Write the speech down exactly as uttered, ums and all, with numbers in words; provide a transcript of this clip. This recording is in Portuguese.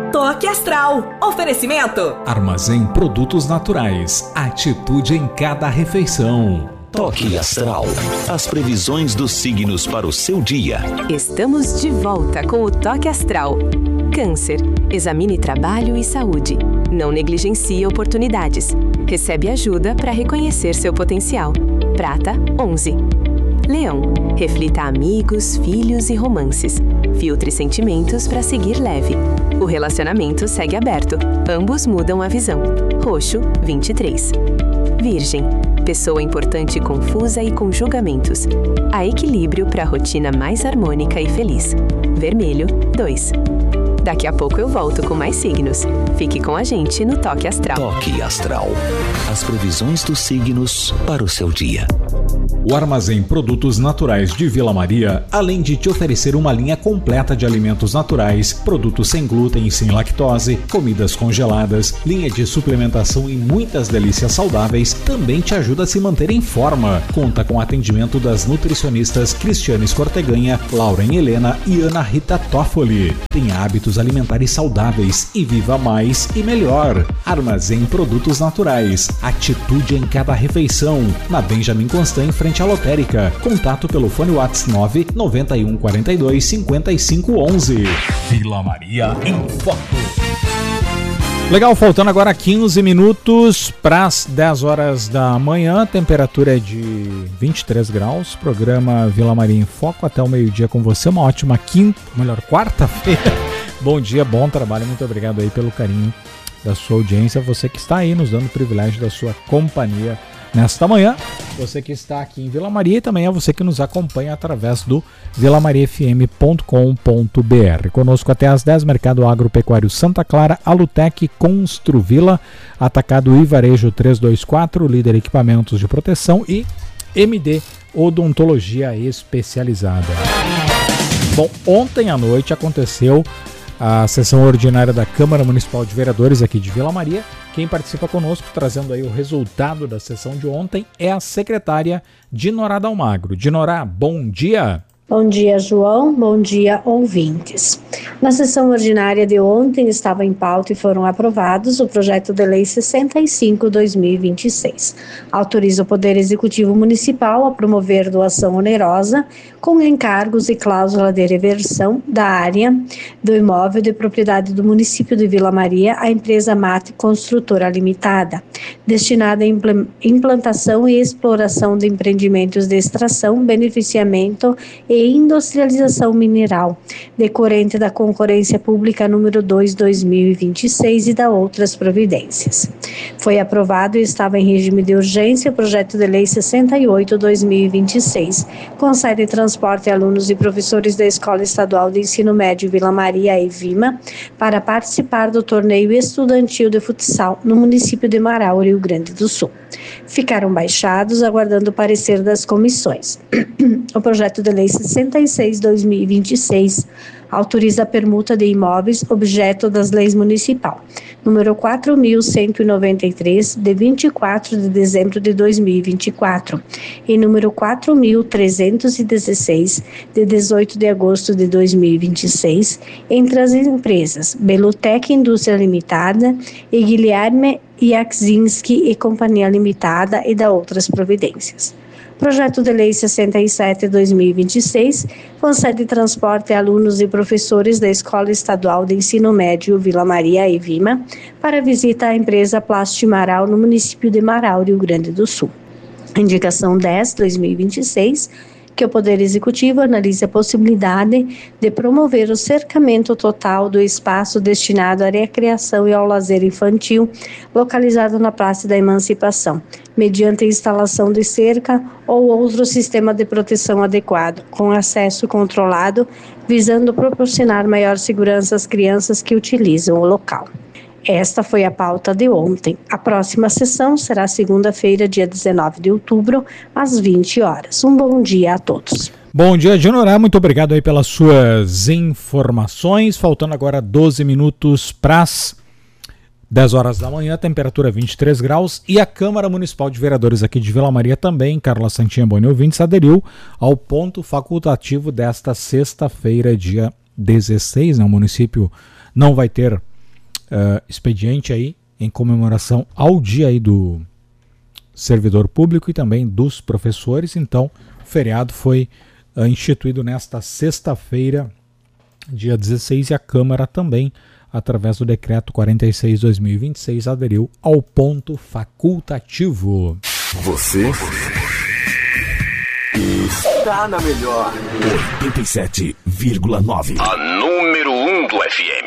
Toque Astral. Oferecimento. Armazém Produtos Naturais. Atitude em cada refeição. Toque Astral. As previsões dos signos para o seu dia. Estamos de volta com o Toque Astral. Câncer. Examine trabalho e saúde. Não negligencie oportunidades. Recebe ajuda para reconhecer seu potencial. Prata, onze. Leão. Reflita amigos, filhos e romances. Filtre sentimentos para seguir leve. O relacionamento segue aberto. Ambos mudam a visão. Roxo, vinte e três. Virgem. Pessoa importante confusa e com julgamentos. Há equilíbrio para a rotina mais harmônica e feliz. Vermelho, dois. Daqui a pouco eu volto com mais signos. Fique com a gente no Toque Astral. Toque Astral. As previsões dos signos para o seu dia. O Armazém Produtos Naturais de Vila Maria, além de te oferecer uma linha completa de alimentos naturais, produtos sem glúten e sem lactose, comidas congeladas, linha de suplementação e muitas delícias saudáveis, também te ajuda a se manter em forma. Conta com atendimento das nutricionistas Cristiane Escorteganha, Lauren Helena e Ana Rita Toffoli. Tenha hábitos alimentares saudáveis e viva mais e melhor. Armazém Produtos Naturais. Atitude em cada refeição. Na Benjamin Constant, em frente à lotérica. Contato pelo fone WhatsApp nove nove um quatro dois cinco cinco um um. Vila Maria em foco. Legal, faltando agora quinze minutos para as dez horas da manhã, temperatura é de vinte e três graus, programa Vila Maria em Foco até o meio-dia com você, uma ótima quinta, melhor quarta-feira. Bom dia, bom trabalho, muito obrigado aí pelo carinho da sua audiência, você que está aí nos dando o privilégio da sua companhia nesta manhã, você que está aqui em Vila Maria e também é você que nos acompanha através do vila maria f m ponto com ponto b r. Conosco até às dez, Mercado Agropecuário Santa Clara, Alutec, Construvila, Atacado e Varejo trezentos e vinte e quatro, Líder Equipamentos de Proteção e M D Odontologia Especializada. Bom, ontem à noite aconteceu a sessão ordinária da Câmara Municipal de Vereadores aqui de Vila Maria. Quem participa conosco, trazendo aí o resultado da sessão de ontem, é a secretária Dinorá Dalmagro. Dinorá, bom dia! Bom dia, João. Bom dia, ouvintes. Na sessão ordinária de ontem estava em pauta e foram aprovados o projeto de lei sessenta e cinco barra dois mil e vinte e seis. Autoriza o Poder Executivo Municipal a promover doação onerosa com encargos e cláusula de reversão da área do imóvel de propriedade do município de Vila Maria à empresa Mate Construtora Limitada, destinada à implantação e exploração de empreendimentos de extração, beneficiamento e e industrialização mineral, decorrente da concorrência pública número dois barra dois mil e vinte e seis e da outras providências. Foi aprovado e estava em regime de urgência o projeto de lei sessenta e oito barra dois mil e vinte e seis, concede transporte a alunos e professores da Escola Estadual de Ensino Médio Vila Maria, EVIMA, para participar do torneio estudantil de futsal no município de Marau, Rio Grande do Sul. Ficaram baixados, aguardando o parecer das comissões. O projeto de lei sessenta e seis barra dois mil e vinte e seis autoriza a permuta de imóveis objeto das leis municipal, número quatro mil cento e noventa e três, de vinte e quatro de dezembro de dois mil e vinte e quatro, e número quatro mil trezentos e dezesseis, de dezoito de agosto de dois mil e vinte e seis, entre as empresas Belutec Indústria Limitada e Guilherme Yakzinski e Companhia Limitada e da outras providências. Projeto de lei sessenta e sete barra dois mil e vinte e seis concede transporte a alunos e professores da Escola Estadual de Ensino Médio Vila Maria, EVIMA, para visita à empresa Plastimaral no município de Marau, Rio Grande do Sul. Indicação dez barra dois mil e vinte e seis, que o Poder Executivo analise a possibilidade de promover o cercamento total do espaço destinado à recreação e ao lazer infantil, localizado na Praça da Emancipação, mediante a instalação de cerca ou outro sistema de proteção adequado, com acesso controlado, visando proporcionar maior segurança às crianças que utilizam o local. Esta foi a pauta de ontem. A próxima sessão será segunda-feira, dia dezenove de outubro, às vinte horas. Um bom dia a todos. Bom dia, Dinorá. Muito obrigado aí pelas suas informações. Faltando agora doze minutos para as dez horas da manhã, temperatura vinte e três graus. E a Câmara Municipal de Vereadores aqui de Vila Maria também, Carla Santinha Boni ouvintes, aderiu ao ponto facultativo desta sexta-feira, dia dezesseis. Né? O município não vai ter uh, expediente aí em comemoração ao dia aí do servidor público e também dos professores. Então, o feriado foi uh, instituído nesta sexta-feira, dia dezesseis, e a Câmara também, através do decreto quarenta e seis barra dois mil e vinte e seis, aderiu ao ponto facultativo. Você está na melhor oitenta e sete vírgula nove. A número um do F M.